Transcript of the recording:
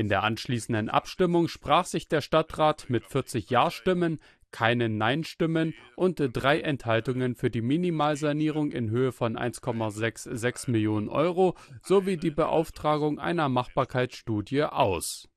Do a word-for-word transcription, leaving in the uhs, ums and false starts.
In der anschließenden Abstimmung sprach sich der Stadtrat mit vierzig Ja-Stimmen, keinen Nein-Stimmen und drei Enthaltungen für die Minimalsanierung in Höhe von eins Komma sechs sechs Millionen Euro sowie die Beauftragung einer Machbarkeitsstudie aus.